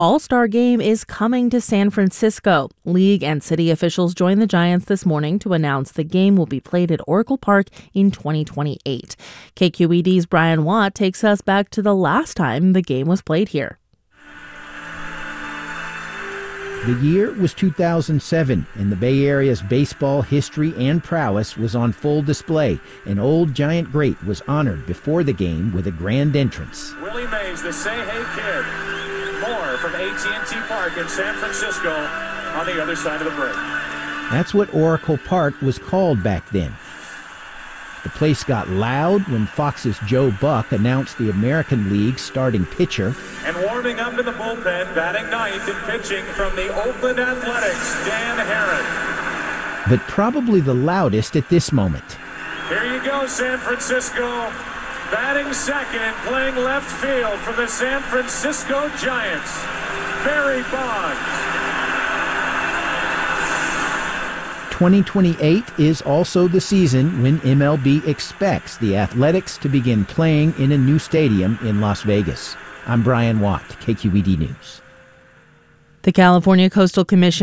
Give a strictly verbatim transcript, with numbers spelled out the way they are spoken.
All-Star Game is coming to San Francisco. League and city officials joined the Giants this morning to announce the game will be played at Oracle Park in twenty twenty-eight. K Q E D's Brian Watt takes us back to the last time the game was played here. The year was two thousand seven, and the Bay Area's baseball history and prowess was on full display. An old Giant great was honored before the game with a grand entrance. Willie Mays, the Say Hey Kid. More from A T and T Park in San Francisco on the other side of the break. That's what Oracle Park was called back then. The place got loud when Fox's Joe Buck announced the American League's starting pitcher. And warming up in the bullpen, batting ninth and pitching from the Oakland Athletics, Dan Haren. But probably the loudest at this moment. Here you go, San Francisco. Batting second and playing left field for the San Francisco Giants, Barry Bonds. twenty twenty-eight is also the season when M L B expects the Athletics to begin playing in a new stadium in Las Vegas. I'm Brian Watt, K Q E D News. The California Coastal Commission